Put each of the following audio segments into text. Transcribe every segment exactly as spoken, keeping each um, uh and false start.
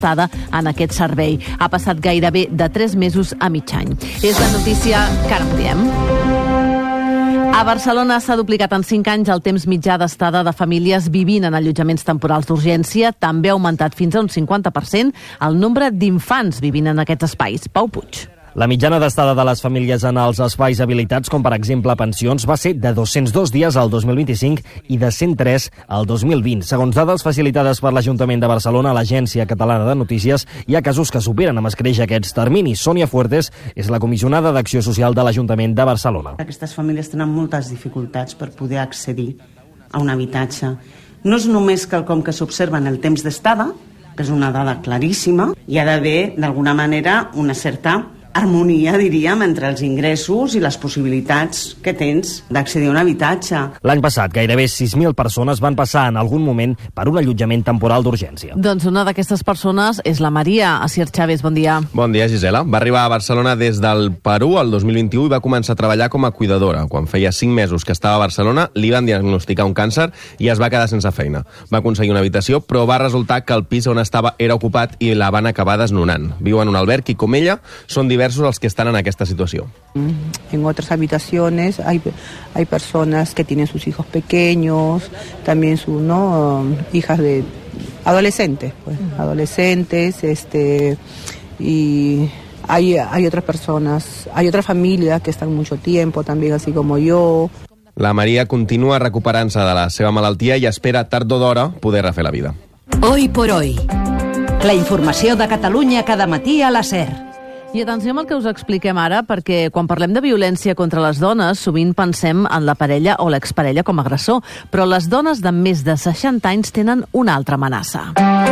en aquest servei. Ha passat gairebé de tres mesos a mig any. És la notícia que ara diem. A Barcelona s'ha duplicat en cinc anys el temps mitjà d'estada de famílies vivint en allotjaments temporals d'urgència. També ha augmentat fins a un cinquanta per cent el nombre d'infants vivint en aquests espais. Pau Puig. La mitjana d'estada de les famílies en els espais habilitats, com per exemple pensions, va ser de dos-cents dos dies al dos mil vint-i-cinc i de cent tres al dos mil vint. Segons dades facilitades per l'Ajuntament de Barcelona, l'Agència Catalana de Notícies, hi ha casos que superen amb escreix aquests terminis. Sònia Fuertes és la comissionada d'Acció Social de l'Ajuntament de Barcelona. Aquestes famílies tenen moltes dificultats per poder accedir a un habitatge. No és només quelcom que s'observa en el temps d'estada, que és una dada claríssima, hi ha d'haver, d'alguna manera, una certa harmonia, diríem, entre els ingressos i les possibilitats que tens d'accedir a un habitatge. L'any passat, gairebé sis mil persones van passar en algun moment per un allotjament temporal d'urgència. Doncs una d'aquestes persones és la Maria. Asier Chávez, bon dia. Bon dia, Gisela. Va arribar a Barcelona des del Perú el dos mil vint-i-u i va començar a treballar com a cuidadora. Quan feia cinc mesos que estava a Barcelona, li van diagnosticar un càncer i es va quedar sense feina. Va aconseguir una habitació, però va resultar que el pis on estava era ocupat i la van acabar desnonant. Viu en un alberg i, com ella, són diversos els que están en esta situación. En otras habitaciones hay, hay personas que tienen sus hijos pequeños, también sus ¿no? hijas de adolescentes, pues, adolescentes, este, y hay, hay otras personas, hay otras familias que están mucho tiempo también, así como yo. La Maria continua recuperant-se de la seva malaltia i espera tard o d'hora poder refer la vida. Hoy por hoy. La informació de Catalunya cada matí a la SER. I atenció amb el que us expliquem ara, perquè quan parlem de violència contra les dones, sovint pensem en la parella o l'exparella com a agressor, però les dones de més de seixanta anys tenen una altra amenaça.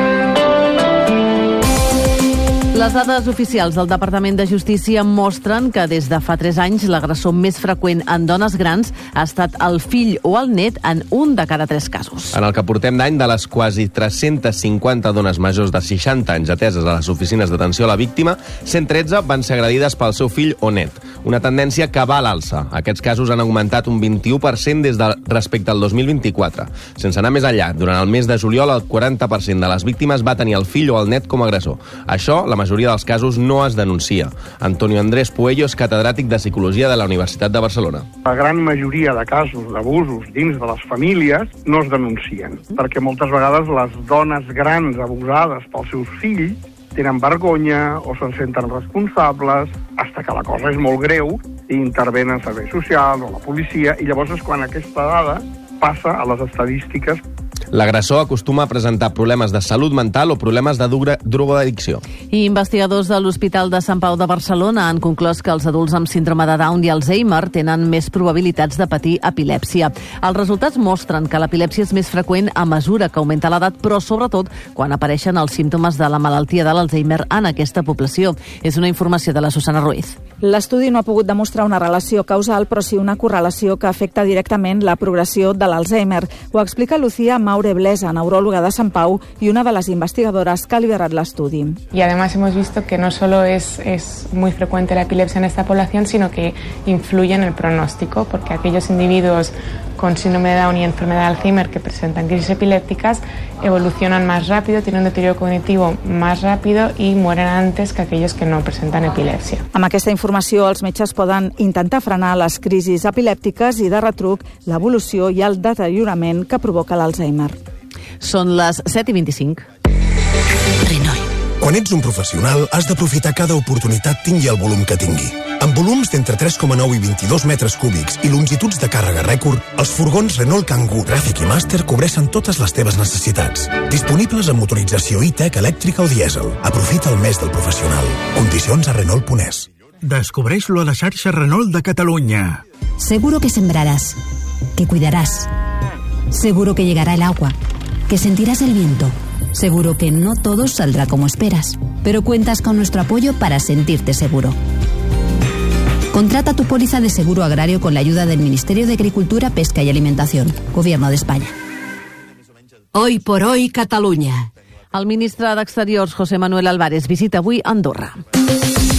Les dades oficials del Departament de Justícia mostren que des de fa tres anys l'agressor més freqüent en dones grans ha estat el fill o el net en un de cada tres casos. En el que portem d'any, de les quasi tres-centes cinquanta dones majors de seixanta anys ateses a les oficines d'atenció a la víctima, cent tretze van ser agredides pel seu fill o net. Una tendència que va a l'alça. Aquests casos han augmentat un vint-i-u per cent des de, respecte al dos mil vint-i-quatre. Sense anar més enllà, durant el mes de juliol el quaranta per cent de les víctimes va tenir el fill o el net com a agressor. Això, la majoria dels casos no es denuncia. Antonio Andrés Puello és catedràtic de Psicologia de la Universitat de Barcelona. La gran majoria de casos d'abusos dins de les famílies no es denuncien, perquè moltes vegades les dones grans abusades pels seus fills tenen vergonya o se'n senten responsables, fins que la cosa és molt greu i intervenen serveis socials o la policia, i llavors és quan aquesta dada passa a les estadístiques. L'agressor acostuma a presentar problemes de salut mental o problemes de drogoaddicció. I investigadors de l'Hospital de Sant Pau de Barcelona han conclòs que els adults amb síndrome de Down i Alzheimer tenen més probabilitats de patir epilèpsia. Els resultats mostren que l'epilèpsia és més freqüent a mesura que augmenta l'edat, però sobretot quan apareixen els símptomes de la malaltia de l'Alzheimer en aquesta població. És una informació de la Susana Ruiz. L'estudi no ha pogut demostrar una relació causal, però sí una correlació que afecta directament la progressió de l'Alzheimer. Ho explica Lucía Maure Blesa, neuróloga de Sant Pau y una de las investigadoras que ha liderado el estudio. Y además hemos visto que no solo es, es muy frecuente la epilepsia en esta población, sino que influye en el pronóstico, porque aquellos individuos con síndrome de Down y enfermedad de Alzheimer que presentan crisis epilépticas evolucionan más rápido, tienen un deterioro cognitivo más rápido y mueren antes que aquellos que no presentan epilepsia. Amb aquesta informació, els metges poden intentar frenar les crisis epilèptiques i, de retruc, l'evolució i el deteriorament que provoca l'Alzheimer. Són les set i vint-i-cinc. Renault. Quan ets un professional, has d'aprofitar cada oportunitat tingui el volum que tingui. Amb volums d'entre tres coma nou i vint-i-dos metres cúbics i longituds de càrrega rècord, els furgons Renault Kangoo, Traffic i Master cobreixen totes les teves necessitats. Disponibles amb motorització e-tech, elèctrica o dièsel. Aprofita el mes del professional. Condicions a Renault punt es. Descobreix-lo a la xarxa Renault de Catalunya. Seguro que sembrarás, que cuidarás. Seguro que llegará el agua, que sentirás el viento. Seguro que no todo saldrá como esperas, pero cuentas con nuestro apoyo para sentirte seguro. Contrata tu póliza de seguro agrario con la ayuda del Ministerio de Agricultura, Pesca y Alimentación, Gobierno de España. Hoy por hoy, Catalunya. El ministre d'Exteriors, José Manuel Álvarez, visita avui Andorra.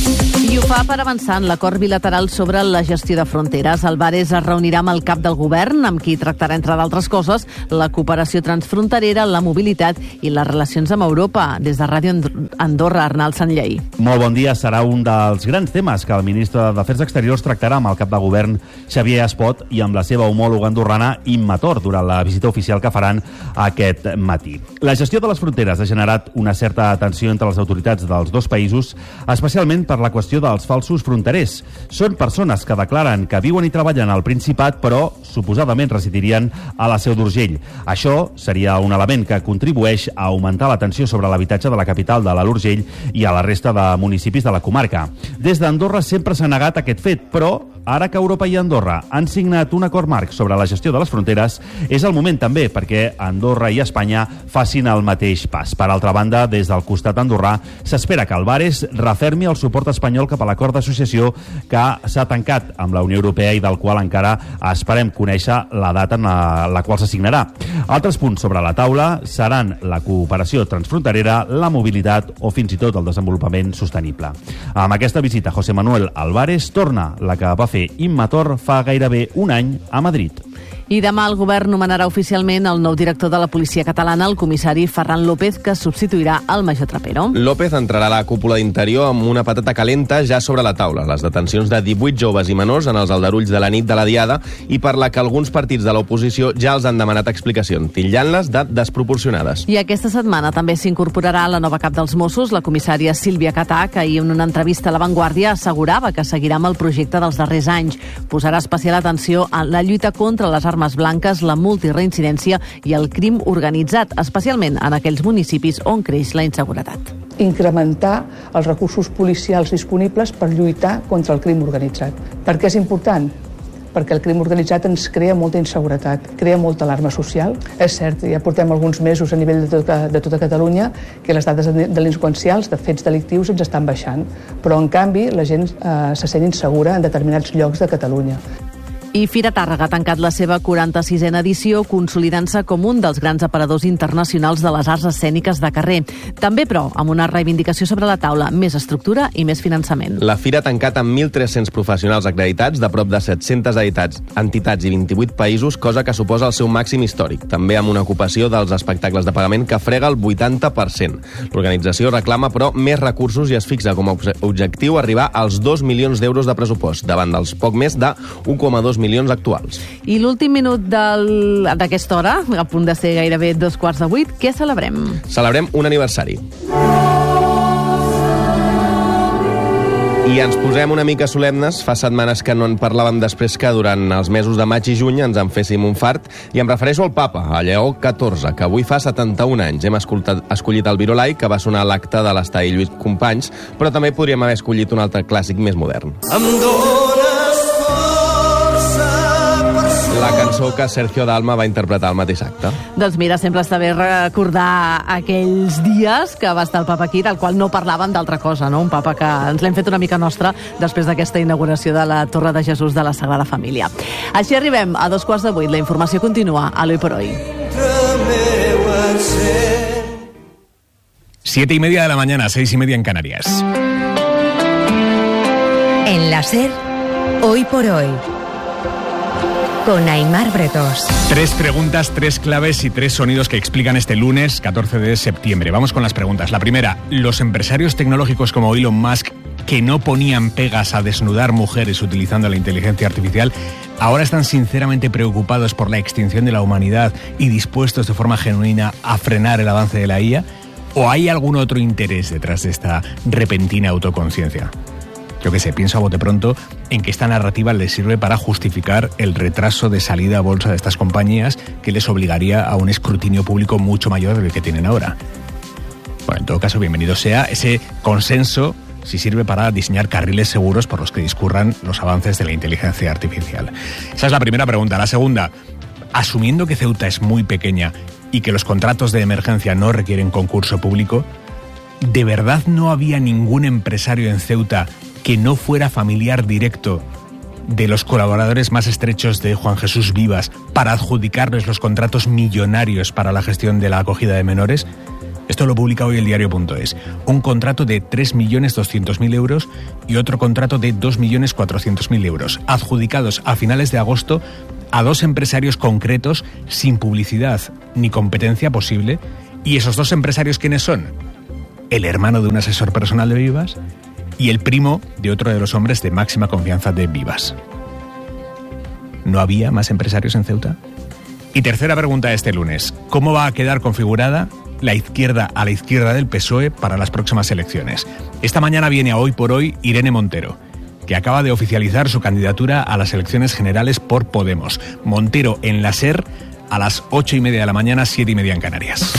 I ho fa per avançar en l'acord bilateral sobre la gestió de fronteres. Álvarez es reunirà amb el cap del govern, amb qui tractarà, entre d'altres coses, la cooperació transfronterera, la mobilitat i les relacions amb Europa. Des de Ràdio Andorra, Arnald Sanllei. Molt bon dia. Serà un dels grans temes que el ministre d'Afers Exteriors tractarà amb el cap de govern Xavier Espot i amb la seva homòloga andorrana Imma Tor durant la visita oficial que faran aquest matí. La gestió de les fronteres ha generat una certa tensió entre les autoritats dels dos països, especialment per la qüestió dels falsos fronterers. Són persones que declaren que viuen i treballen al Principat, però suposadament residirien a la Seu d'Urgell. Això seria un element que contribueix a augmentar la tensió sobre l'habitatge de la capital de l'Alt Urgell i a la resta de municipis de la comarca. Des d'Andorra sempre s'ha negat aquest fet, però ara que Europa i Andorra han signat un acord marc sobre la gestió de les fronteres, és el moment també perquè Andorra i Espanya facin el mateix pas. Per altra banda, des del costat andorrà, s'espera que Álvarez refermi el suport espanyol cap a l'acord d'associació que s'ha tancat amb la Unió Europea i del qual encara esperem conèixer la data en la, la qual s'assignarà. Altres punts sobre la taula seran la cooperació transfronterera, la mobilitat o fins i tot el desenvolupament sostenible. Amb aquesta visita, José Manuel Álvarez torna la que va fer Imma Tor fa gairebé un any a Madrid. I demà el govern nomenarà oficialment el nou director de la policia catalana, el comissari Ferran López, que substituirà el major Trapero. López entrarà a la cúpula d'interior amb una patata calenta ja sobre la taula. Les detencions de divuit joves i menors en els aldarulls de la nit de la Diada i per la que alguns partits de l'oposició ja els han demanat explicacions, titllant-les de desproporcionades. I aquesta setmana també s'incorporarà la nova cap dels Mossos, la comissària Sílvia Catà, que ahir en una entrevista a La Vanguardia assegurava que seguirà amb el projecte dels darrers anys. Posarà especial atenció a la lluita contra les armes blanques, la multireincidència i el crim organitzat, especialment en aquells municipis on creix la inseguretat. Incrementar els recursos policials disponibles per lluitar contra el crim organitzat. Per què és important? Perquè el crim organitzat ens crea molta inseguretat, crea molta alarma social. És cert, ja portem alguns mesos a nivell de tota, de tota Catalunya que les dades delinqüencials de fets delictius ens estan baixant, però en canvi la gent eh, se sent insegura en determinats llocs de Catalunya. I Fira Tàrrega ha tancat la seva quaranta-sisena edició, consolidant-se com un dels grans aparadors internacionals de les arts escèniques de carrer. També, però, amb una reivindicació sobre la taula, més estructura i més finançament. La Fira ha tancat amb mil tres-cents professionals acreditats de prop de set-centes entitats, entitats i vint-i-vuit països, cosa que suposa el seu màxim històric. També amb una ocupació dels espectacles de pagament que frega el vuitanta per cent. L'organització reclama, però, més recursos i es fixa com a objectiu arribar als dos milions d'euros de pressupost, davant dels poc més de un coma dos milions actuals. I l'últim minut del... d'aquesta hora, a punt de ser gairebé dos quarts de vuit, què celebrem? Celebrem un aniversari. I ens posem una mica solemnes. Fa setmanes que no en parlàvem després que durant els mesos de maig i juny ens en féssim un fart, i em refereixo al papa, a Lleó catorze, que avui fa setanta-un anys. Hem escoltat, escollit el Virolai, que va sonar a l'acte de l'estadi Lluís Companys, però també podríem haver escollit un altre clàssic més modern. Em dones la cançó que Sergio Dalma va interpretar al mateix acte. Doncs mira, sempre està bé recordar aquells dies que va estar el papa aquí, del qual no parlàvem d'altra cosa, no? Un papa que ens l'hem fet una mica nostra després d'aquesta inauguració de la Torre de Jesús de la Sagrada Família. Així arribem a dos quarts de vuit. La informació continua a l'Hoy por Hoy. Siete y media de la mañana, seis y media en Canarias. En la SER, Hoy por Hoy. Con Aimar Bretos. Tres preguntas, tres claves y tres sonidos que explican este lunes catorce de septiembre. Vamos con las preguntas. La primera, los empresarios tecnológicos como Elon Musk, que no ponían pegas a desnudar mujeres utilizando la inteligencia artificial, ahora están sinceramente preocupados por la extinción de la humanidad y dispuestos de forma genuina a frenar el avance de la I A. ¿O hay algún otro interés detrás de esta repentina autoconciencia? Yo qué sé, pienso a bote pronto en que esta narrativa les sirve para justificar el retraso de salida a bolsa de estas compañías, que les obligaría a un escrutinio público mucho mayor del que tienen ahora. Bueno, en todo caso, bienvenido sea ese consenso si sirve para diseñar carriles seguros por los que discurran los avances de la inteligencia artificial. Esa es la primera pregunta. La segunda, asumiendo que Ceuta es muy pequeña y que los contratos de emergencia no requieren concurso público, ¿de verdad no había ningún empresario en Ceuta que no fuera familiar directo de los colaboradores más estrechos de Juan Jesús Vivas para adjudicarles los contratos millonarios para la gestión de la acogida de menores? Esto lo publica hoy el diario punto es. Un contrato de tres millones doscientos mil euros y otro contrato de dos millones cuatrocientos mil euros, adjudicados a finales de agosto a dos empresarios concretos sin publicidad ni competencia posible. ¿Y esos dos empresarios quiénes son? El hermano de un asesor personal de Vivas y el primo de otro de los hombres de máxima confianza de Vivas. ¿No había más empresarios en Ceuta? Y tercera pregunta de este lunes. ¿Cómo va a quedar configurada la izquierda a la izquierda del P S O E para las próximas elecciones? Esta mañana viene a Hoy por Hoy Irene Montero, que acaba de oficializar su candidatura a las elecciones generales por Podemos. Montero en la SER a las ocho y media de la mañana, siete y media en Canarias.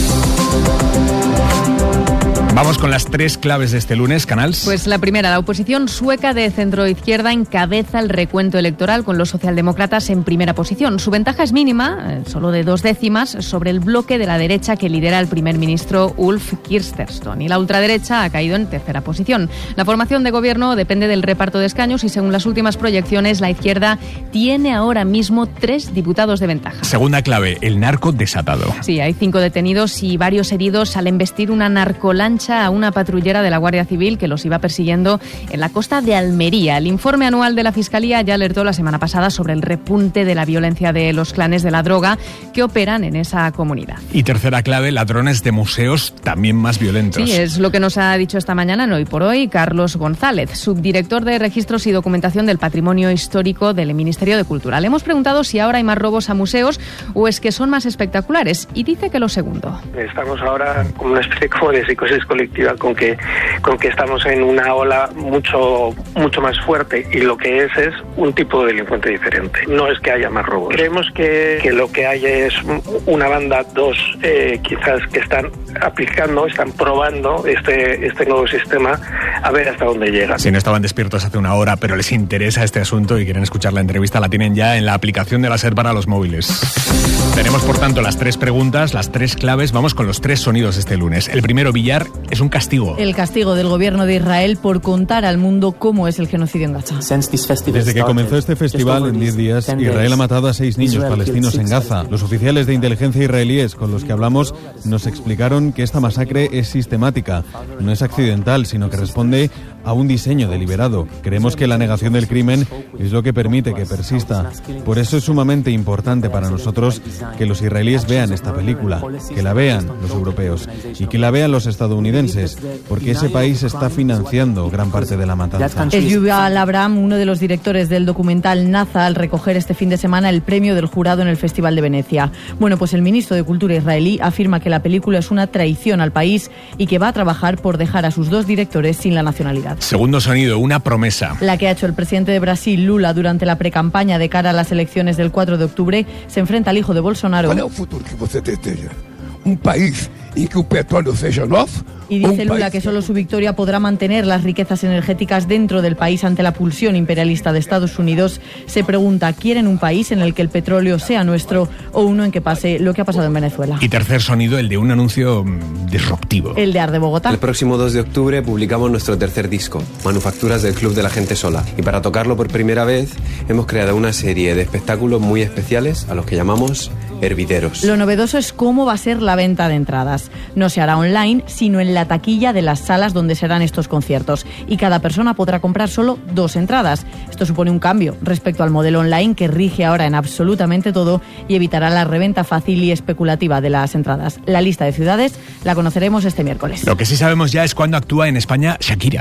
Vamos con las tres claves de este lunes, Canals. Pues la primera, la oposición sueca de centroizquierda encabeza el recuento electoral con los socialdemócratas en primera posición. Su ventaja es mínima, solo de dos décimas, sobre el bloque de la derecha que lidera el primer ministro Ulf Kristersson. Y la ultraderecha ha caído en tercera posición. La formación de gobierno depende del reparto de escaños y según las últimas proyecciones, la izquierda tiene ahora mismo tres diputados de ventaja. Segunda clave, el narco desatado. Sí, hay cinco detenidos y varios heridos al embestir una narcolancha a una patrullera de la Guardia Civil que los iba persiguiendo en la costa de Almería. El informe anual de la Fiscalía ya alertó la semana pasada sobre el repunte de la violencia de los clanes de la droga que operan en esa comunidad. Y tercera clave, ladrones de museos también más violentos. Sí, es lo que nos ha dicho esta mañana en Hoy por Hoy Carlos González, subdirector de Registros y Documentación del Patrimonio Histórico del Ministerio de Cultura. Le hemos preguntado si ahora hay más robos a museos o es que son más espectaculares y dice que lo segundo. Estamos ahora como una especie como de psicosis colectiva con que con que estamos en una ola mucho mucho más fuerte y lo que es es un tipo de delincuente diferente. No es que haya más robos. Creemos que, que lo que hay es una banda, dos eh, quizás que están aplicando, están probando este este nuevo sistema a ver hasta dónde llega. Si no estaban despiertos hace una hora, pero les interesa este asunto y quieren escuchar la entrevista, la tienen ya en la aplicación de la SER para los móviles. Tenemos, por tanto, las tres preguntas, las tres claves. Vamos con los tres sonidos este lunes. El primero, Villar, es un castigo. El castigo del gobierno de Israel por contar al mundo cómo es el genocidio en Gaza. Desde que comenzó este festival, en diez días, Israel ha matado a seis niños palestinos en Gaza. Los oficiales de inteligencia israelíes con los que hablamos nos explicaron que esta masacre es sistemática. No es accidental, sino que responde a un diseño deliberado. Creemos que la negación del crimen es lo que permite que persista. Por eso es sumamente importante para nosotros que los israelíes vean esta película, que la vean los europeos y que la vean los estadounidenses, porque ese país está financiando gran parte de la matanza. Es Yuval Abraham, uno de los directores del documental Naza, al recoger este fin de semana el premio del jurado en el Festival de Venecia. Bueno, pues el ministro de Cultura israelí afirma que la película es una traición al país y que va a trabajar por dejar a sus dos directores sin la nacionalidad. Segundo sonido, una promesa. La que ha hecho el presidente de Brasil, Lula, durante la precampaña de cara a las elecciones del cuatro de octubre, se enfrenta al hijo de Bolsonaro. ¿Cuál es el futuro que usted deseja? ¿Un país en que el petróleo sea nosso? Y dice Lula que solo su victoria podrá mantener las riquezas energéticas dentro del país ante la pulsión imperialista de Estados Unidos. Se pregunta, ¿quieren un país en el que el petróleo sea nuestro o uno en que pase lo que ha pasado en Venezuela? Y tercer sonido, el de un anuncio disruptivo. El de Arde Bogotá. El próximo dos de octubre publicamos nuestro tercer disco, Manufacturas del Club de la Gente Sola. Y para tocarlo por primera vez hemos creado una serie de espectáculos muy especiales a los que llamamos hervideros. Lo novedoso es cómo va a ser la venta de entradas. No se hará online, sino en la taquilla de las salas donde serán estos conciertos. Y cada persona podrá comprar solo dos entradas. Esto supone un cambio respecto al modelo online que rige ahora en absolutamente todo y evitará la reventa fácil y especulativa de las entradas. La lista de ciudades la conoceremos este miércoles. Lo que sí sabemos ya es cuándo actúa en España Shakira.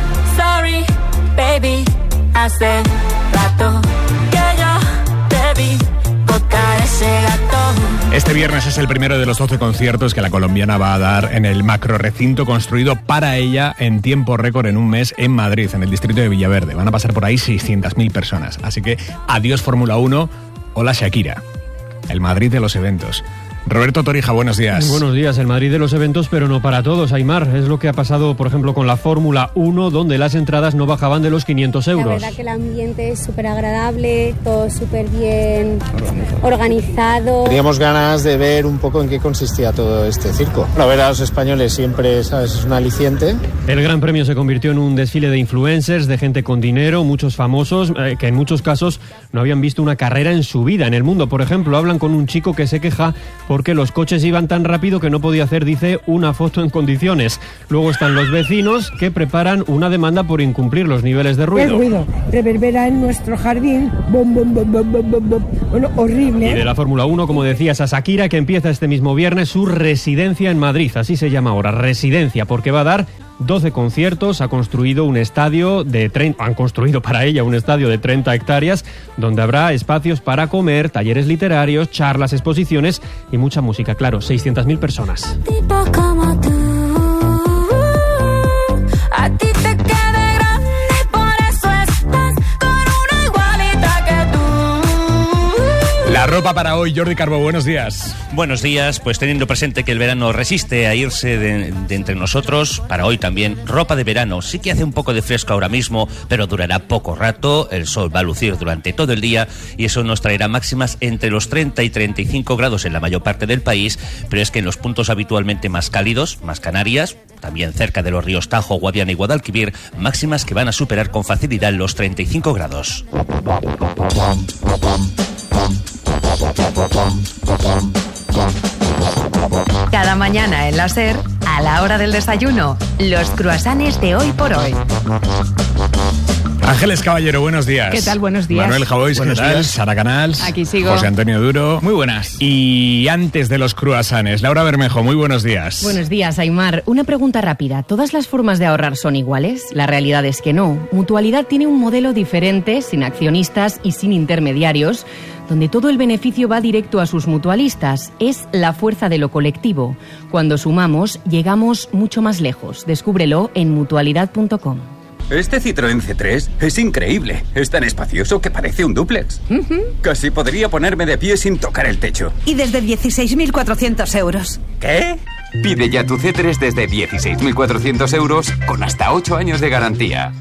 Sorry, baby, hace rato que yo te vi botar ese gato. Este viernes es el primero de los doce conciertos que la colombiana va a dar en el macro recinto construido para ella en tiempo récord en un mes en Madrid, en el distrito de Villaverde. Van a pasar por ahí seiscientas mil personas. Así que adiós Fórmula uno, hola Shakira. El Madrid de los eventos. Roberto Torija, buenos días. Buenos días, el Madrid de los eventos, pero no para todos, Aimar. Es lo que ha pasado, por ejemplo, con la Fórmula uno, donde las entradas no bajaban de los quinientos euros. La verdad que el ambiente es súper agradable, todo súper bien organizado. organizado. Teníamos ganas de ver un poco en qué consistía todo este circo. La ver a los españoles siempre, ¿sabes?, es un aliciente. El Gran Premio se convirtió en un desfile de influencers, de gente con dinero, muchos famosos, eh, que en muchos casos no habían visto una carrera en su vida. En El Mundo, por ejemplo, hablan con un chico que se queja porque los coches iban tan rápido que no podía hacer, dice, una foto en condiciones. Luego están los vecinos que preparan una demanda por incumplir los niveles de ruido. El ruido reverbera en nuestro jardín, bom, bom, bom, bom, bom, bom, bom. Bueno, horrible. Y de la Fórmula uno, como decías, a Shakira, que empieza este mismo viernes su residencia en Madrid, así se llama ahora, residencia, porque va a dar doce conciertos, ha construido un estadio de treinta, han construido para ella un estadio de treinta hectáreas, donde habrá espacios para comer, talleres literarios, charlas, exposiciones y mucha música, claro, seiscientas mil personas. Tipo como tú, a ti te queda grande, por eso estás con una igualita que tú. La ropa para hoy, Jordi Carbo, buenos días. Buenos días, pues teniendo presente que el verano resiste a irse de, de entre nosotros, para hoy también ropa de verano. Sí que hace un poco de fresco ahora mismo, pero durará poco rato, el sol va a lucir durante todo el día y eso nos traerá máximas entre los treinta y treinta y cinco grados en la mayor parte del país, pero es que en los puntos habitualmente más cálidos, más Canarias, también cerca de los ríos Tajo, Guadiana y Guadalquivir, máximas que van a superar con facilidad los treinta y cinco grados. Cada mañana en la SER, a la hora del desayuno, los cruasanes de Hoy por Hoy. Ángeles Caballero, buenos días. ¿Qué tal? Buenos días. Manuel Javois, ¿qué Buenos tal? días. Sara Canals. Aquí sigo. José Antonio Duro. Muy buenas. Y antes de los cruasanes, Laura Bermejo, muy buenos días. Buenos días, Aimar. Una pregunta rápida. ¿Todas las formas de ahorrar son iguales? La realidad es que no. Mutualidad tiene un modelo diferente, sin accionistas y sin intermediarios, donde todo el beneficio va directo a sus mutualistas. Es la fuerza de lo colectivo. Cuando sumamos, llegamos mucho más lejos. Descúbrelo en mutualidad punto com. Este Citroën C tres es increíble. Es tan espacioso que parece un dúplex. Uh-huh. Casi podría ponerme de pie sin tocar el techo. Y desde dieciséis mil cuatrocientos euros. ¿Qué? Pide ya tu C tres desde dieciséis mil cuatrocientos euros con hasta ocho años de garantía.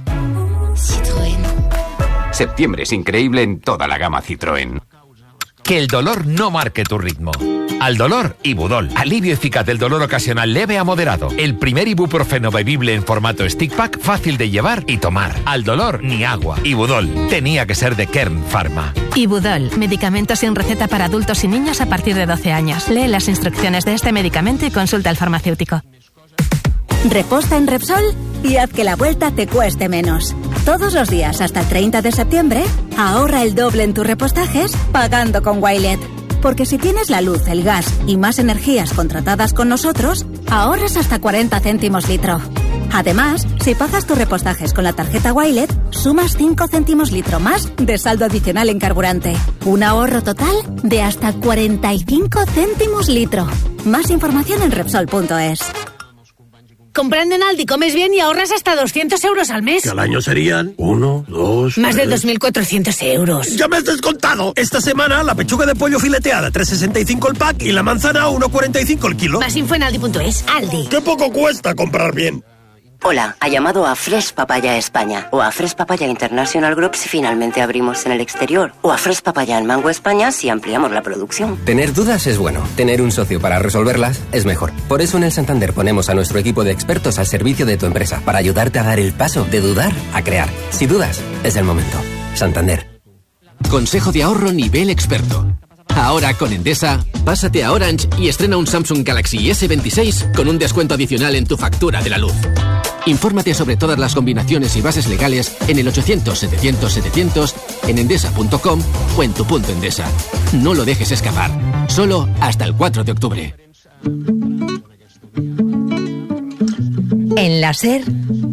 Citroën. Septiembre es increíble en toda la gama Citroën. Que el dolor no marque tu ritmo. Al dolor, Ibudol. Alivio eficaz del dolor ocasional leve a moderado. El primer ibuprofeno bebible en formato stick pack, fácil de llevar y tomar. Al dolor, ni agua. Ibudol. Tenía que ser de Kern Pharma. Ibudol. Medicamento sin receta para adultos y niños a partir de doce años. Lee las instrucciones de este medicamento y consulta al farmacéutico. Reposta en Repsol y haz que la vuelta te cueste menos. Todos los días hasta el treinta de septiembre, ahorra el doble en tus repostajes pagando con Wilet. Porque si tienes la luz, el gas y más energías contratadas con nosotros, ahorras hasta cuarenta céntimos litro. Además, si pagas tus repostajes con la tarjeta Wilet, sumas cinco céntimos litro más de saldo adicional en carburante. Un ahorro total de hasta cuarenta y cinco céntimos litro. Más información en Repsol punto es. Comprando en Aldi comes bien y ahorras hasta doscientos euros al mes. Que al año serían uno, dos... Más tres... de dos mil cuatrocientos euros. ¡Ya me has descontado! Esta semana la pechuga de pollo fileteada tres sesenta y cinco el pack y la manzana uno cuarenta y cinco el kilo. Más info en Aldi punto es. Aldi. ¡Qué poco cuesta comprar bien! Hola, ha llamado a Fresh Papaya España o a Fresh Papaya International Group si finalmente abrimos en el exterior o a Fresh Papaya en Mango España si ampliamos la producción. Tener dudas es bueno, tener un socio para resolverlas es mejor. Por eso en el Santander ponemos a nuestro equipo de expertos al servicio de tu empresa para ayudarte a dar el paso de dudar a crear. Si dudas, es el momento. Santander. Consejo de ahorro nivel experto. Ahora con Endesa, pásate a Orange y estrena un Samsung Galaxy ese veintiséis con un descuento adicional en tu factura de la luz. Infórmate sobre todas las combinaciones y bases legales en el ochocientos setecientos setecientos, en endesa punto com o en tu punto Endesa. No lo dejes escapar. Solo hasta el cuatro de octubre. En la SER,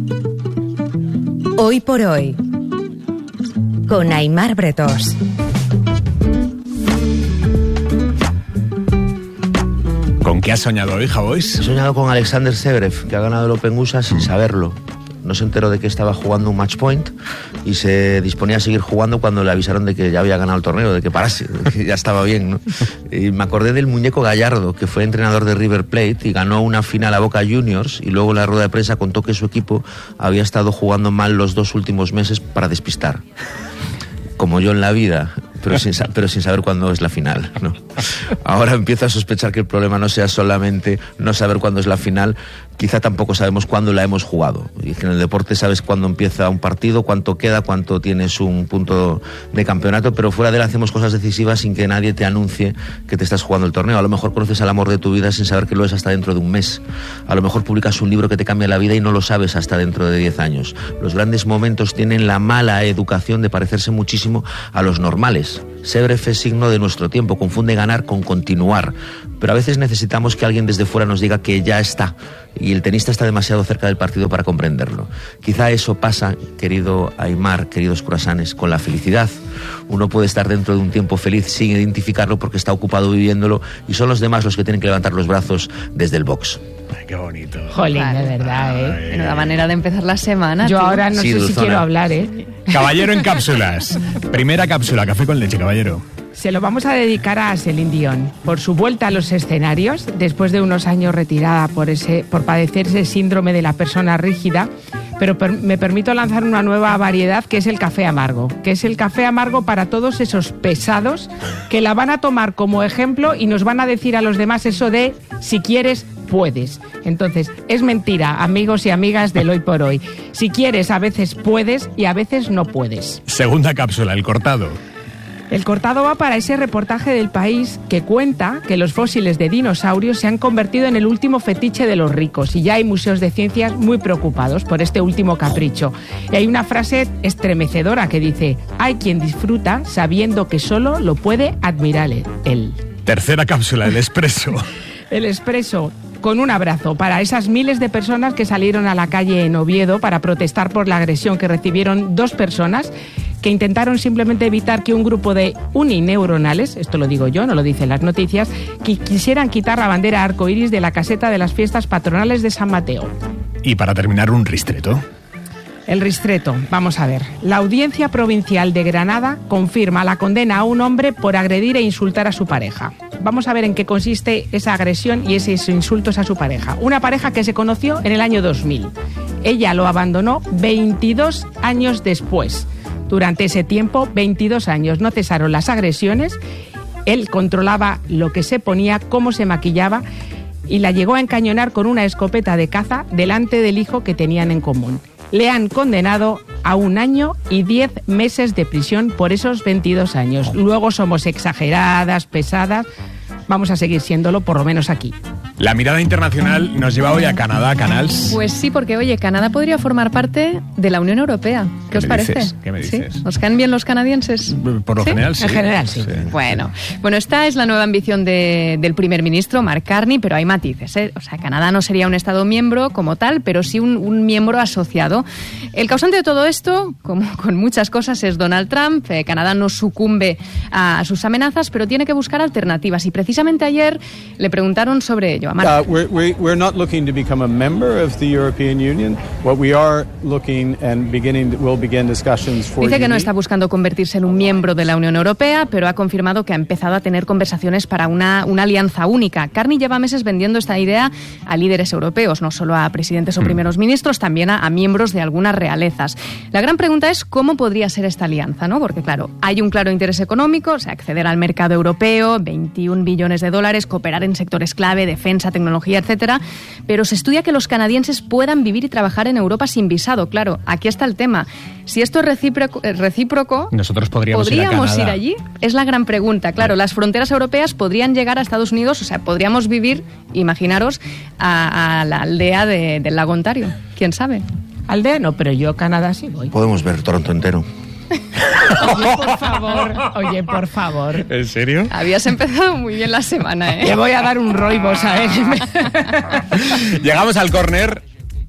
Hoy por Hoy, con Aimar Bretós. ¿Con qué has soñado hoy, Javois? He soñado con Alexander Zverev, que ha ganado el Open U S A sin saberlo. No se enteró de que estaba jugando un match point y se disponía a seguir jugando cuando le avisaron de que ya había ganado el torneo, de que parase, de que ya estaba bien, ¿no? Y me acordé del muñeco Gallardo, que fue entrenador de River Plate y ganó una final a Boca Juniors, y luego en la rueda de prensa contó que su equipo había estado jugando mal los dos últimos meses para despistar. Como yo en la vida, pero sin, pero sin saber cuándo es la final, ¿no? Ahora empiezo a sospechar que el problema no sea solamente no saber cuándo es la final, quizá tampoco sabemos cuándo la hemos jugado. Y que en el deporte sabes cuándo empieza un partido, cuánto queda, cuánto tienes un punto de campeonato, pero fuera de él hacemos cosas decisivas sin que nadie te anuncie que te estás jugando el torneo. A lo mejor conoces al amor de tu vida sin saber que lo es hasta dentro de un mes. A lo mejor publicas un libro que te cambia la vida y no lo sabes hasta dentro de diez años. Los grandes momentos tienen la mala educación de parecerse muchísimo a los normales. Ser breve es signo de nuestro tiempo, confunde ganar con continuar. Pero a veces necesitamos que alguien desde fuera nos diga que ya está, y el tenista está demasiado cerca del partido para comprenderlo. Quizá eso pasa, querido Aimar, queridos curasanes, con la felicidad. Uno puede estar dentro de un tiempo feliz sin identificarlo porque está ocupado viviéndolo, y son los demás los que tienen que levantar los brazos desde el box. Ay, qué bonito. Jolín, de verdad, ¿eh? Menuda manera de empezar la semana. Yo tío. ahora no Sí, sé Dulzona. si quiero hablar, ¿eh? Caballero en cápsulas. Primera cápsula, café con leche, caballero. Se lo vamos a dedicar a Celine Dion por su vuelta a los escenarios después de unos años retirada por ese por padecer ese síndrome de la persona rígida, pero per, me permito lanzar una nueva variedad que es el café amargo, que es el café amargo para todos esos pesados que la van a tomar como ejemplo y nos van a decir a los demás eso de si quieres puedes. Entonces, es mentira, amigos y amigas del hoy por hoy. Si quieres, a veces puedes y a veces no puedes. Segunda cápsula, el cortado. El cortado va para ese reportaje del País que cuenta que los fósiles de dinosaurios se han convertido en el último fetiche de los ricos y ya hay museos de ciencias muy preocupados por este último capricho. Y hay una frase estremecedora que dice: hay quien disfruta sabiendo que solo lo puede admirar él. Tercera cápsula, el expreso. El expreso, con un abrazo para esas miles de personas que salieron a la calle en Oviedo para protestar por la agresión que recibieron dos personas que intentaron simplemente evitar que un grupo de unineuronales, esto lo digo yo, no lo dicen las noticias, que quisieran quitar la bandera arcoíris de la caseta de las fiestas patronales de San Mateo. Y para terminar, un ristreto. El ristreto, vamos a ver. La Audiencia Provincial de Granada confirma la condena a un hombre por agredir e insultar a su pareja. Vamos a ver en qué consiste esa agresión y esos insultos a su pareja. Una pareja que se conoció en el año dos mil. Ella lo abandonó veintidós años después. Durante ese tiempo, veintidós años, no cesaron las agresiones. Él controlaba lo que se ponía, cómo se maquillaba y la llegó a encañonar con una escopeta de caza delante del hijo que tenían en común. Le han condenado a un año y diez meses de prisión por esos veintidós años. Luego somos exageradas, pesadas. Vamos a seguir siéndolo, por lo menos aquí. La mirada internacional nos lleva hoy a Canadá, Canals. Pues sí, porque oye, Canadá podría formar parte de la Unión Europea. ¿Qué, ¿Qué os me parece? dices? ¿Qué me dices? ¿Sí? ¿Os caen bien los canadienses? Por lo ¿Sí? general, sí. En general, sí. Sí. Bueno, bueno, esta es la nueva ambición de, del primer ministro, Mark Carney, pero hay matices, ¿eh? O sea, Canadá no sería un Estado miembro como tal, pero sí un, un miembro asociado. El causante de todo esto, como con muchas cosas, es Donald Trump. Eh, Canadá no sucumbe a, a sus amenazas, pero tiene que buscar alternativas. Y precisamente ayer le preguntaron sobre ello a Mark. Uh, we're, we're, we're not looking to become a member of the European Union. What we are looking and beginning, we'll begin discussions for Dice que no unique- está buscando convertirse en un miembro de la Unión Europea, pero ha confirmado que ha empezado a tener conversaciones para una, una alianza única. Carney lleva meses vendiendo esta idea a líderes europeos, no solo a presidentes o primeros ministros, también a, a miembros de algunas realezas. La gran pregunta es cómo podría ser esta alianza, ¿no? Porque, claro, hay un claro interés económico, o sea, acceder al mercado europeo, veintiún billones de dólares, cooperar en sectores clave, defensa, tecnología, etcétera, pero se estudia que los canadienses puedan vivir y trabajar en Europa sin visado. Claro, aquí está el tema. Si esto es recíproco, eh, recíproco Nosotros podríamos, ¿podríamos ir a ir Canadá. allí? Es la gran pregunta. Claro, las fronteras europeas podrían llegar a Estados Unidos, o sea, podríamos vivir, imaginaros, a, a la aldea de, del lago Ontario. ¿Quién sabe? Aldea no, pero yo a Canadá sí voy. Podemos ver Toronto entero. Oye, por favor, oye, por favor. ¿En serio? Habías empezado muy bien la semana, ¿eh? Le voy a dar un roibos a él. Llegamos al córner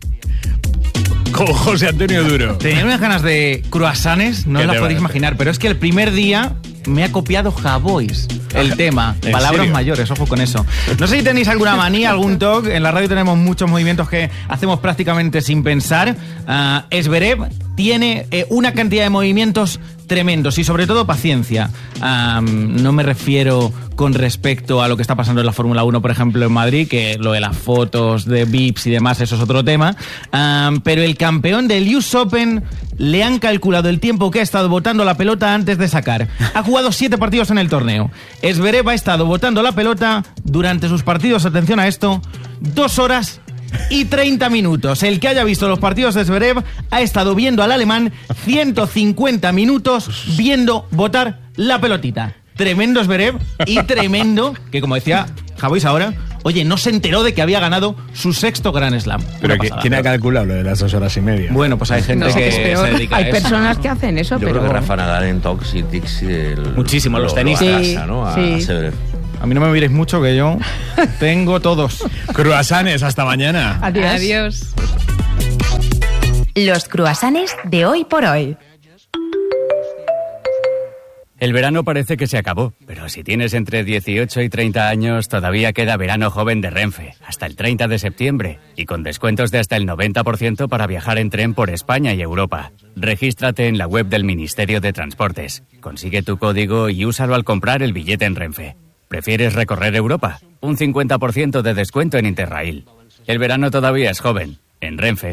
con José Antonio Duro. Tenía unas ganas de croissants, no ¿Qué las te podéis va a imaginar, pero es que el primer día me ha copiado Javois el tema. ¿En Palabras serio? mayores, ojo con eso. No sé si tenéis alguna manía, algún toque. En la radio tenemos muchos movimientos que hacemos prácticamente sin pensar. Uh, Esberev tiene eh, una cantidad de movimientos tremendos y sobre todo paciencia. Um, no me refiero con respecto a lo que está pasando en la Fórmula uno, por ejemplo, en Madrid, que lo de las fotos de V I Ps y demás, eso es otro tema. Um, pero el campeón del U S Open le han calculado el tiempo que ha estado botando la pelota antes de sacar. Ha jugado siete partidos en el torneo. Zverev ha estado botando la pelota durante sus partidos, atención a esto, dos horas y treinta minutos. El que haya visto los partidos de Zverev ha estado viendo al alemán ciento cincuenta minutos viendo botar la pelotita. Tremendo Zverev y tremendo que, como decía Javois ahora, oye, no se enteró de que había ganado su sexto Grand Slam. Pero que, ¿quién ha calculado lo de las dos horas y media? Bueno, pues hay gente No, que es se peor. dedica a Hay eso. personas que hacen eso, Yo pero... creo que Rafa Nadal en Tox y Dix el, Muchísimo, los lo- tenistas. lo arrasa, ¿no? A, Sí, a sí. Zverev. A mí no me miréis mucho, que yo tengo todos. Cruasanes, hasta mañana. Adiós. Adiós. Los cruasanes de hoy por hoy. El verano parece que se acabó, pero si tienes entre dieciocho y treinta años, todavía queda verano joven de Renfe, hasta el treinta de septiembre, y con descuentos de hasta el noventa por ciento para viajar en tren por España y Europa. Regístrate en la web del Ministerio de Transportes, consigue tu código y úsalo al comprar el billete en Renfe. ¿Prefieres recorrer Europa? Un cincuenta por ciento de descuento en Interrail. El verano todavía es joven, en Renfe.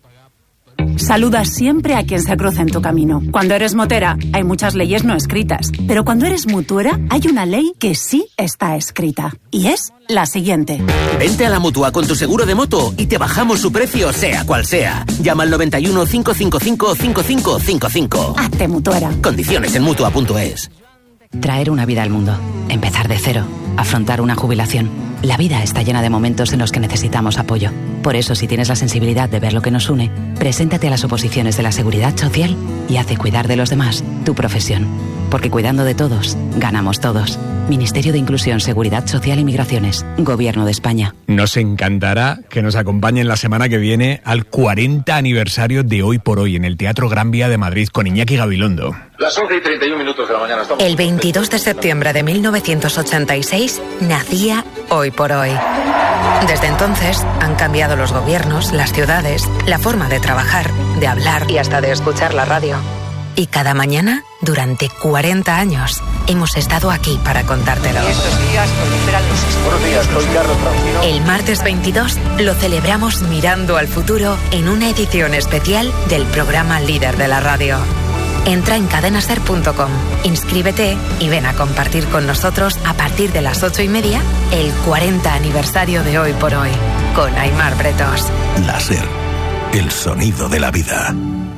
Saluda siempre a quien se cruza en tu camino. Cuando eres motera, hay muchas leyes no escritas. Pero cuando eres mutuera, hay una ley que sí está escrita. Y es la siguiente. Vente a la Mutua con tu seguro de moto y te bajamos su precio, sea cual sea. Llama al noventa y uno, cinco cinco cinco, cinco cinco cinco cinco. Hazte mutuera. Condiciones en mutua punto es. Traer una vida al mundo, empezar de cero, afrontar una jubilación. La vida está llena de momentos en los que necesitamos apoyo. Por eso, si tienes la sensibilidad de ver lo que nos une, preséntate a las oposiciones de la Seguridad Social y hace cuidar de los demás tu profesión. Porque cuidando de todos, ganamos todos. Ministerio de Inclusión, Seguridad Social y Migraciones. Gobierno de España. Nos encantará que nos acompañen la semana que viene al cuarenta aniversario de Hoy por Hoy en el Teatro Gran Vía de Madrid con Iñaki Gabilondo. Las once y treinta y un minutos de la mañana estamos... El veintidós de septiembre de mil novecientos ochenta y seis nacía Hoy por Hoy. Desde entonces han cambiado los gobiernos, las ciudades, la forma de trabajar, de hablar y hasta de escuchar la radio. Y cada mañana, durante cuarenta años, hemos estado aquí para contártelo. Y estos días proliferan los... Buenos días, soy Carlos Francino. El martes veintidós lo celebramos mirando al futuro en una edición especial del programa líder de la radio. Entra en cadenaser punto com, inscríbete y ven a compartir con nosotros a partir de las ocho y media el cuarenta aniversario de Hoy por Hoy con Aimar Bretos. La SER, el sonido de la vida.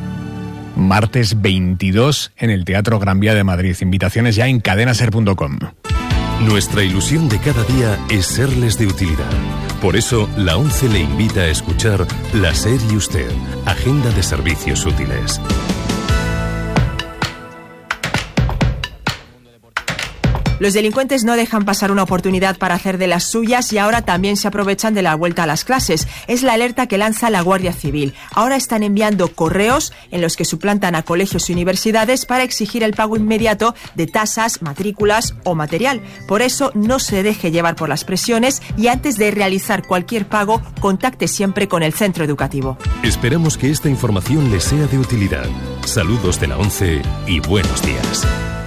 Martes veintidós en el Teatro Gran Vía de Madrid. Invitaciones ya en cadenaser punto com. Nuestra ilusión de cada día es serles de utilidad. Por eso, la ONCE le invita a escuchar La SER y Usted, Agenda de Servicios Útiles. Los delincuentes no dejan pasar una oportunidad para hacer de las suyas y ahora también se aprovechan de la vuelta a las clases. Es la alerta que lanza la Guardia Civil. Ahora están enviando correos en los que suplantan a colegios y universidades para exigir el pago inmediato de tasas, matrículas o material. Por eso no se deje llevar por las presiones y antes de realizar cualquier pago, contacte siempre con el centro educativo. Esperamos que esta información les sea de utilidad. Saludos de la ONCE y buenos días.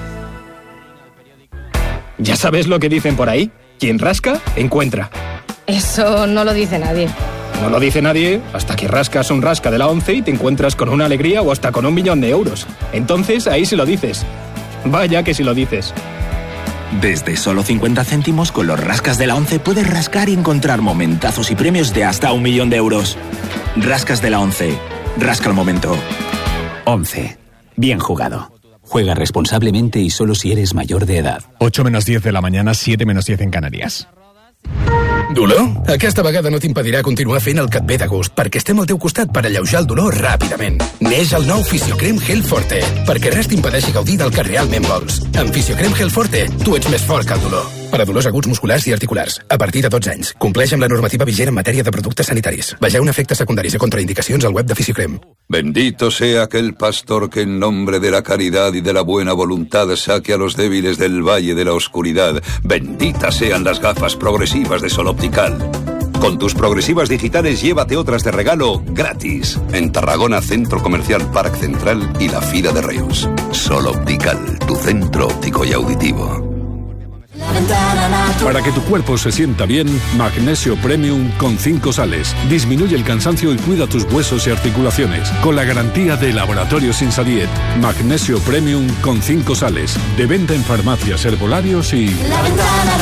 ¿Ya sabes lo que dicen por ahí? Quien rasca, encuentra. Eso no lo dice nadie. No lo dice nadie hasta que rascas un rasca de la ONCE y te encuentras con una alegría o hasta con un millón de euros. Entonces ahí sí lo dices. Vaya que sí lo dices. Desde solo cincuenta céntimos con los rascas de la ONCE puedes rascar y encontrar momentazos y premios de hasta un millón de euros. Rascas de la ONCE. Rasca el momento. ONCE. Bien jugado. Juega responsablemente y solo si eres mayor de edad. ocho menos diez de la mañana, siete menos diez en Canarias. Dolor? Aquesta vegada no t'impedirà continuar fent el que et ve de gust, perquè estem al teu costat per alleujar el dolor ràpidament. Neix el nou Fisiocrem Gel Forte, perquè res t'impedeixi gaudir del que realment vols. Amb Fisiocrem Gel Forte, tu ets més fort que el dolor. Per a dolors aguts musculars i articulars, a partir de dotze anys. Compleix amb la normativa vigent en matèria de productes sanitaris. Vegeu efectes secundaris i contraindicacions al web de Fisiocrem. Bendito sea aquel pastor que en nombre de la caridad y de la buena voluntad saque a los débiles del valle de la oscuridad. Benditas sean las gafas progresivas de Sol Optical. Con tus progresivas digitales llévate otras de regalo gratis. En Tarragona, Centro Comercial Parc Central y la Fira de Reus. Sol Optical, tu centro óptico y auditivo. Para que tu cuerpo se sienta bien, Magnesio Premium con cinco sales. Disminuye el cansancio y cuida tus huesos y articulaciones. Con la garantía de Laboratorios Insadiet. Magnesio Premium con cinco sales. De venta en farmacias, herbolarios y... La Ventana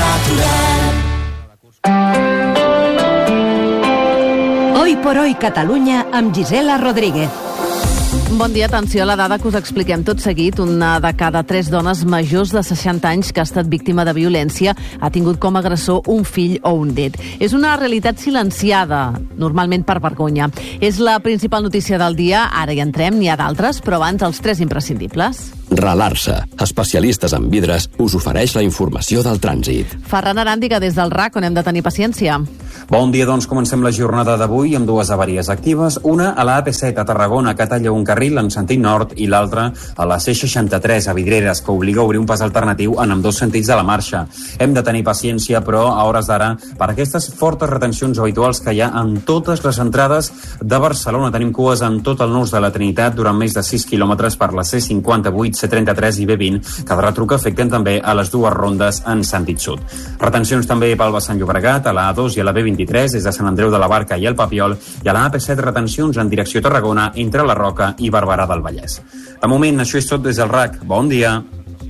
Natural. Hoy por hoy Catalunya amb Gisela Rodríguez. Bon dia, atenció a la dada que us expliquem tot seguit. Una de cada tres dones majors de seixanta anys que ha estat víctima de violència ha tingut com a agressor un fill o un net. És una realitat silenciada, normalment per vergonya. És la principal notícia del dia, ara hi entrem, n'hi ha d'altres, però abans els tres imprescindibles. Ralarsa, especialistes en vidres, us ofereix la informació del trànsit. Ferran Aràndiga, des del R A C, on hem de tenir paciència. Bon dia, doncs comencem la jornada d'avui amb dues avaries actives, una a la A P set a Tarragona, que talla un carril en sentit nord, i l'altra a la C seixanta-tres a Vidreres, que obliga a obrir un pas alternatiu en ambdós sentits de la marxa. Hem de tenir paciència, però a hores d'ara, per aquestes fortes retencions habituals que hi ha en totes les entrades de Barcelona. Tenim cues en tot el nus de la Trinitat durant més de sis quilòmetres per la C cinquanta-vuit, C trenta-tres i B vint, que de retruc afecten també a les dues rondes en sentit sud. Retencions també pel vessant Llobregat, a la A dos i a la B vint-i-tres, des de Sant Andreu de la Barca i el Papiol, i a la A P set retencions en direcció Tarragona, entre la Roca i Barberà del Vallès. De moment, això és tot des del R A C. Bon dia.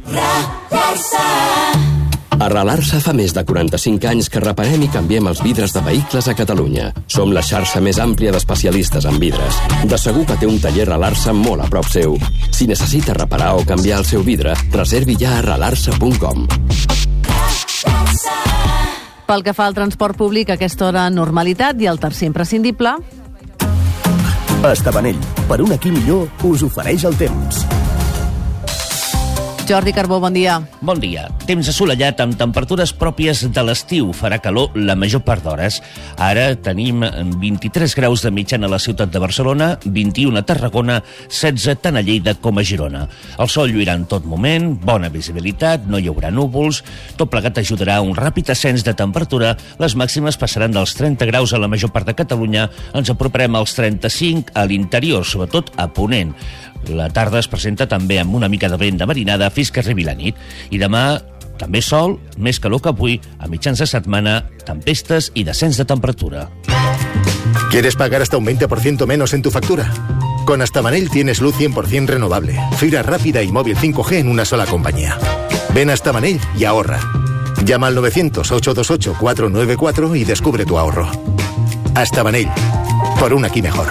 A Ralarsa fa més de quaranta-cinc anys que reparem i canviem els vidres de vehicles a Catalunya. Som la xarxa més àmplia d'especialistes en vidres. De segur que té un taller Ralarsa molt a prop seu. Si necessita reparar o canviar el seu vidre, reservi ja a ralarsa punt com. Pel que fa al transport públic, a aquesta hora normalitat, i el tercer imprescindible... Estabanell, per un aquí millor, us ofereix el temps. Jordi Carbó, bon dia. Bon dia. Temps assolellat amb temperatures pròpies de l'estiu. Farà calor la major part d'hores. Ara tenim vint-i-tres graus de mitjana a la ciutat de Barcelona, vint-i-un a Tarragona, setze tant a Lleida com a Girona. El sol lluirà en tot moment, bona visibilitat, no hi haurà núvols. Tot plegat ajudarà a un ràpid ascens de temperatura. Les màximes passaran dels trenta graus a la major part de Catalunya. Ens aproparem als trenta-cinc a l'interior, sobretot a Ponent. La tarda es presenta també amb una mica de vent de marinada fins que arribi la nit. I demà també sol, més calor que avui, a mitjans de setmana, tempestes i descens de temperatura. ¿Quieres pagar hasta un veinte por ciento menos en tu factura? Con Astabanell tienes luz cien por ciento renovable, fibra rápida y móvil cinco G en una sola compañía. Ven a Astabanell y ahorra. Llama al novecientos, ochocientos veintiocho, cuatrocientos noventa y cuatro y descubre tu ahorro. Astabanell, por un aquí mejor.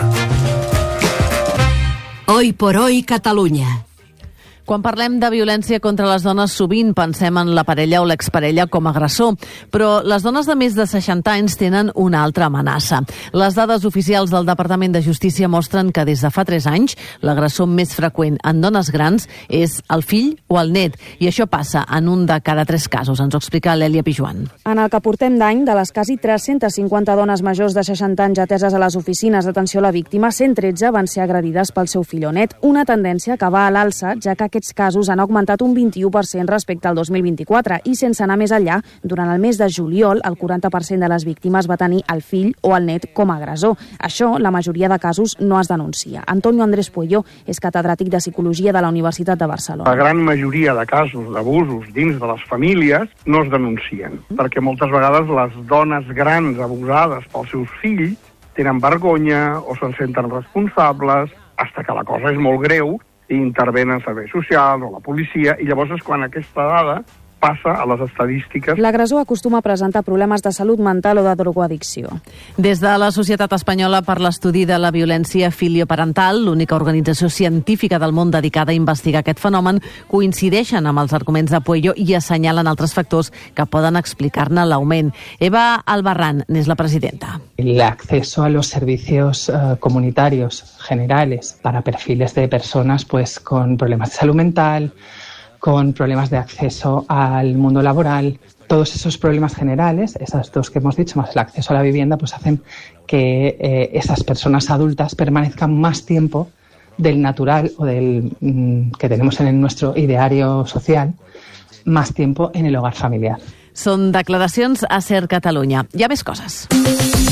Hoy por hoy Catalunya. Quan parlem de violència contra les dones, sovint pensem en la parella o l'exparella com a agressor, però les dones de més de seixanta anys tenen una altra amenaça. Les dades oficials del Departament de Justícia mostren que des de fa tres anys l'agressor més freqüent en dones grans és el fill o el net, i això passa en un de cada tres casos. Ens ho explica l'Èlia Pijuan. En el que portem d'any, de les quasi tres-centes cinquanta dones majors de seixanta anys ateses a les oficines d'atenció a la víctima, cent tretze van ser agredides pel seu fill o net, una tendència que va a l'alça, ja que aquests casos han augmentat un vint-i-u per cent respecte al dos mil vint-i-quatre i, sense anar més enllà, durant el mes de juliol el quaranta per cent de les víctimes va tenir el fill o el net com a agressor. Això, la majoria de casos, no es denuncia. Antonio Andrés Puello és catedràtic de Psicologia de la Universitat de Barcelona. La gran majoria de casos d'abusos dins de les famílies no es denuncien, mm. perquè moltes vegades les dones grans abusades pels seus fills tenen vergonya o se'n senten responsables, fins que la cosa és molt greu i intervenen serveis socials o la policia, i llavors és quan aquesta dada passa a les estadístiques. L'agressor acostuma a presentar problemes de salut mental o de drogoaddicció. Des de la Societat Espanyola per l'Estudi de la Violència Filioparental, l'única organització científica del món dedicada a investigar aquest fenomen, coincideixen amb els arguments de Puello i assenyalen altres factors que poden explicar-ne l'augment. Eva Albarrán n'és la presidenta. El acceso a los servicios uh, comunitarios generales para perfiles de personas pues con problemas de salud mental, con problemas de acceso al mundo laboral. Todos esos problemas generales, esas dos que hemos dicho, más el acceso a la vivienda, pues hacen que eh, esas personas adultas permanezcan más tiempo del natural o del mm, que tenemos en nuestro ideario social, más tiempo en el hogar familiar. Són declaracions a Ser Catalunya. Hi ha més coses.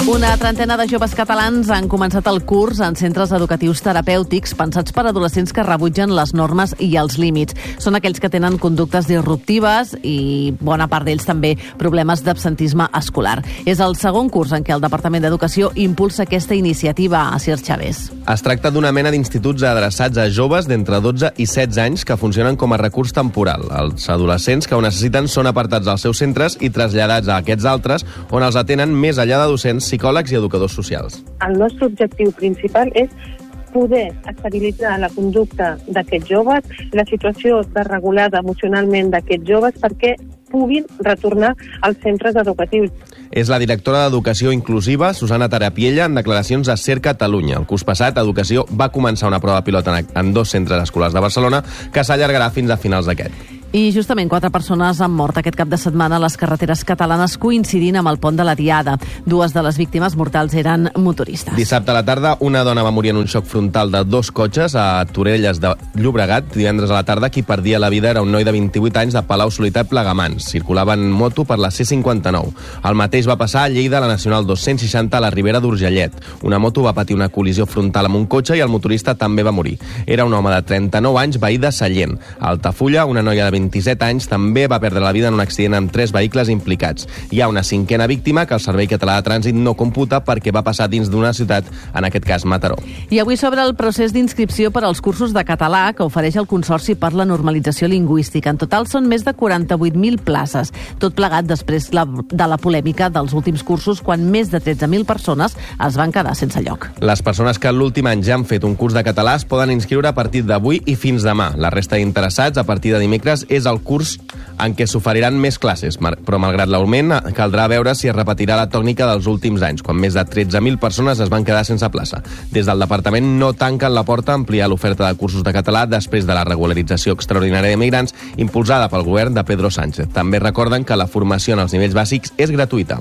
Una trentena de joves catalans han començat el curs en centres educatius terapèutics pensats per adolescents que rebutgen les normes i els límits. Són aquells que tenen conductes disruptives i bona part d'ells també problemes d'absentisme escolar. És el segon curs en què el Departament d'Educació impulsa aquesta iniciativa. A Sir Xavés. Es tracta d'una mena d'instituts adreçats a joves d'entre dotze i setze anys que funcionen com a recurs temporal. Els adolescents que ho necessiten són apartats dels seus centres i traslladats a aquests altres, on els atenen més enllà de docents, psicòlegs i educadors socials. El nostre objectiu principal és poder estabilitzar la conducta d'aquests joves, la situació desregulada emocionalment d'aquests joves perquè puguin retornar als centres educatius. És la directora d'Educació Inclusiva, Susana Tarapiella, en declaracions a Ser Catalunya. El curs passat, Educació va començar una prova pilota en dos centres escolars de Barcelona que s'allargarà fins a finals d'aquest. I justament quatre persones han mort aquest cap de setmana a les carreteres catalanes coincidint amb el pont de la Diada. Dues de les víctimes mortals eren motoristes. Dissabte a la tarda, una dona va morir en un xoc frontal de dos cotxes a Torelles de Llobregat. Divendres a la tarda, qui perdia la vida era un noi de vint-i-vuit anys de Palau Solità i Plegamans. Circulava en moto per la C cinquanta-nou. El mateix va passar a Lleida, a la Nacional dos-cents seixanta, a la Ribera d'Urgellet. Una moto va patir una col·lisió frontal amb un cotxe i el motorista també va morir. Era un home de trenta-nou anys, veí de Sallent. A Altafulla, una noia de vint-i-set anys també va perdre la vida en un accident amb tres vehicles implicats. Hi ha una cinquena víctima que el Servei Català de Trànsit no computa perquè va passar dins d'una ciutat, en aquest cas Mataró. I avui sobre el procés d'inscripció per als cursos de català que ofereix el Consorci per la Normalització Lingüística. En total són més de quaranta-vuit mil places. Tot plegat després de la polèmica dels últims cursos quan més de tretze mil persones es van quedar sense lloc. Les persones que l'últim any ja han fet un curs de català es poden inscriure a partir d'avui i fins demà. La resta d'interessats, a partir de dimecres, és el curs en què s'oferiran més classes, però malgrat l'augment caldrà veure si es repetirà la tònica dels últims anys, quan més de tretze mil persones es van quedar sense plaça. Des del departament no tanquen la porta a ampliar l'oferta de cursos de català després de la regularització extraordinària de migrants impulsada pel govern de Pedro Sánchez. També recorden que la formació en els nivells bàsics és gratuïta.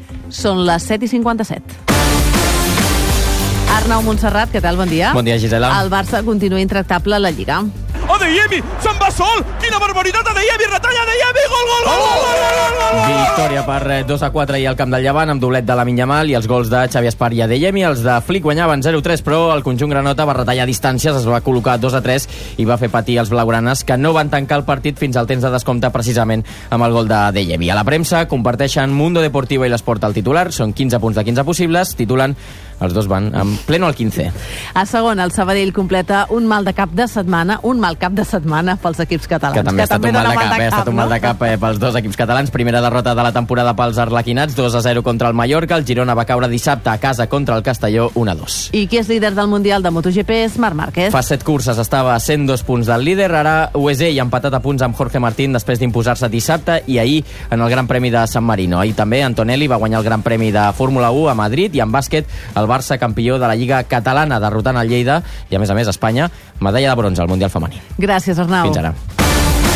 Són les set i cinquanta-set. Arnau Montserrat, què tal? Bon dia. Bon dia, Gisela. El Barça continua intractable a la Lliga. Adeyemi, se'n va sol! Quina barbaritat, Adeyemi, retalla Adeyemi, gol, gol, gol, gol, gol, gol, gol, gol! Victòria per dos a quatre i al camp del Llevant amb doblet de Lamine Yamal i els gols de Xavi Espar i Adeyemi. Els de Flick guanyaven zero a tres, però el conjunt granota va retallar distàncies, es va col·locar dos a tres i va fer patir els blaugranes, que no van tancar el partit fins al temps de descompte precisament amb el gol de Adeyemi. A la premsa comparteixen Mundo Deportivo i l'Esport al titular, són quinze punts de quinze possibles, titulen els dos van en pleno al quinze. A segon, el Sabadell completa un mal de cap de setmana, un mal cap de setmana pels equips catalans. Que també ha estat un mal de cap, eh? ha estat un mal de cap eh, pels dos equips catalans. Primera derrota de la temporada pels arlequinats, dos a zero contra el Mallorca. El Girona va caure dissabte a casa contra el Castelló, un a dos. I qui és líder del Mundial de MotoGP és Marc Márquez. Fa set curses, estava a cent dos punts del líder, ara ho és ell, empatat a punts amb Jorge Martín després d'imposar-se dissabte i ahir en el Gran Premi de San Marino. Ahir també Antonelli va guanyar el Gran Premi de Fórmula u a Madrid i en bàsquet el Barça campió de la Lliga Catalana, derrotant el Lleida i, a més a més, Espanya, medalla de bronze al Mundial femení. Gràcies, Arnau. Fins ara.